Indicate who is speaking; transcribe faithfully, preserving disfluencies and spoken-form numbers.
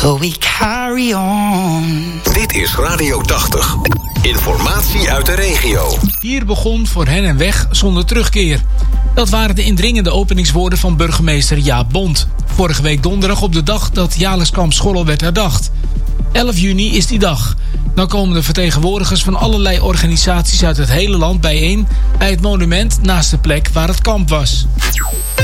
Speaker 1: but we carry on.
Speaker 2: Dit is Radio tachtig. Informatie uit de regio.
Speaker 3: Hier begon voor hen een weg zonder terugkeer. Dat waren de indringende openingswoorden van burgemeester Jaap Bond. Vorige week donderdag op de dag dat jaarlijks kamp Schollel werd herdacht. elf juni is die dag. Dan komen de vertegenwoordigers van allerlei organisaties uit het hele land bijeen bij het monument naast de plek waar het kamp was.